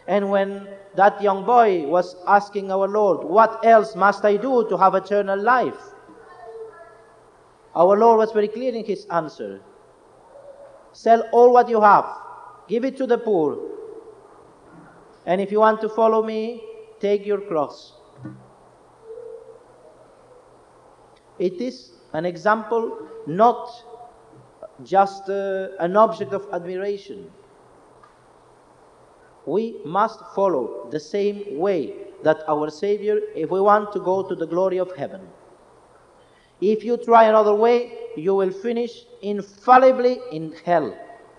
And when that young boy was asking our Lord, what else must I do to have eternal life? Our Lord was very clear in his answer. Sell all what you have, give it to the poor, and if you want to follow me, take your cross. It is an example, not just an object of admiration. We must follow the same way that our Savior if we want to go to the glory of heaven. If you try another way, you will finish infallibly in hell.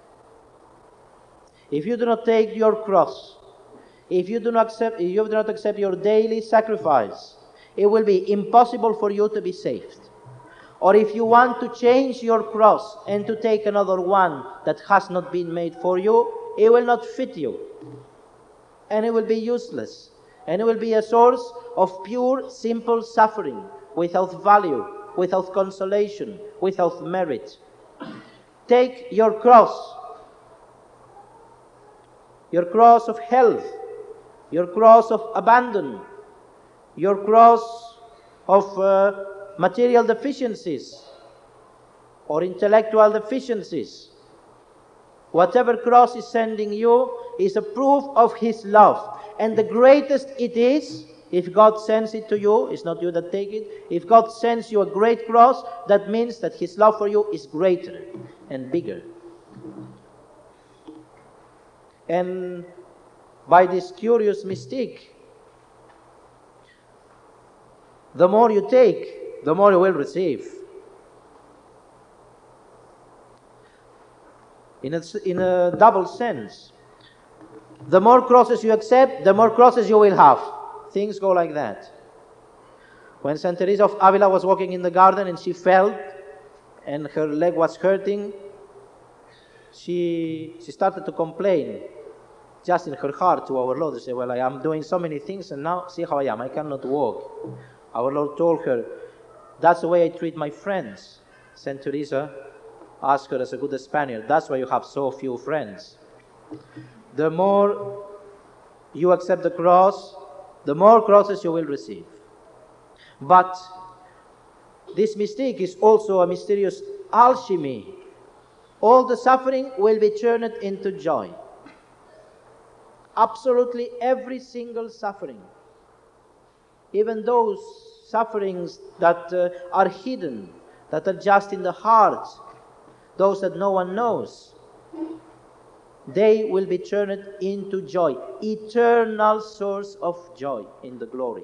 If you do not take your cross, if you do not accept your daily sacrifice, it will be impossible for you to be saved. Or if you want to change your cross and to take another one that has not been made for you, it will not fit you. And it will be useless. And it will be a source of pure, simple suffering, without value, without consolation, without merit. Take your cross of health, your cross of abandon, your cross of material deficiencies or intellectual deficiencies. Whatever cross is sending you is a proof of His love. And the greatest it is, if God sends it to you, it's not you that take it. If God sends you a great cross, that means that His love for you is greater and bigger. And by this curious mystique, the more you take, the more you will receive. In a double sense. The more crosses you accept, the more crosses you will have. Things go like that. When Saint Teresa of Avila was walking in the garden and she fell and her leg was hurting, she started to complain just in her heart to our Lord. She said, well, I am doing so many things and now see how I am. I cannot walk. Our Lord told her, that's the way I treat my friends. Saint Teresa asked her as a good Spaniard, that's why you have so few friends. The more you accept the cross, the more crosses you will receive. But this mystique is also a mysterious alchemy. All the suffering will be turned into joy. Absolutely every single suffering. Even those sufferings that are hidden, that are just in the heart, those that no one knows, they will be turned into joy, eternal source of joy in the glory.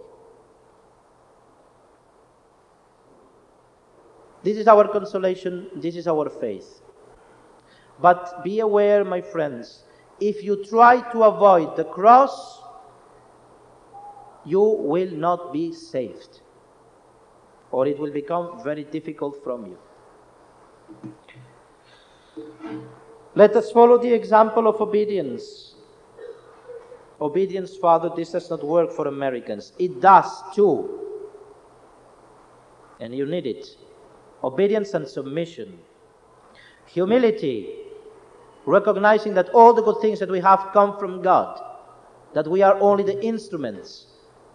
This is our consolation, this is our faith. But be aware, my friends, if you try to avoid the cross, you will not be saved, or it will become very difficult from you. Let us follow the example of obedience. Obedience, Father, this does not work for Americans. It does too. And you need it. Obedience and submission. Humility, recognizing that all the good things that we have come from God, that we are only the instruments.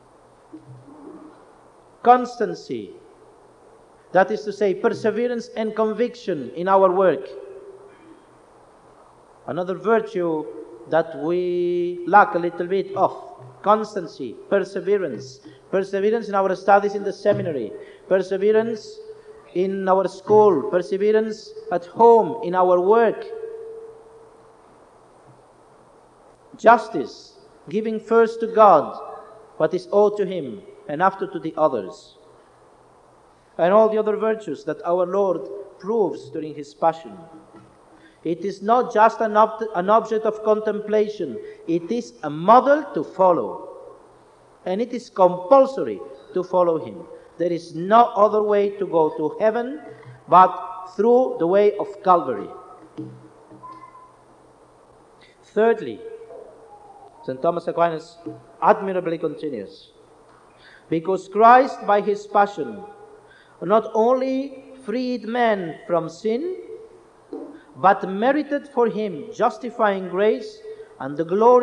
Constancy, that is to say, perseverance and conviction in our work. Another virtue that we lack a little bit of. Constancy, perseverance. Perseverance in our studies in the seminary. Perseverance in our school. Perseverance at home, in our work. Justice, giving first to God what is owed to Him, and after to the others. And all the other virtues that our Lord proves during His passion. It is not just an object of contemplation. It is a model to follow. And it is compulsory to follow Him. There is no other way to go to heaven but through the way of Calvary. Thirdly, St. Thomas Aquinas admirably continues, because Christ by His passion not only freed man from sin, but merited for him justifying grace and the glory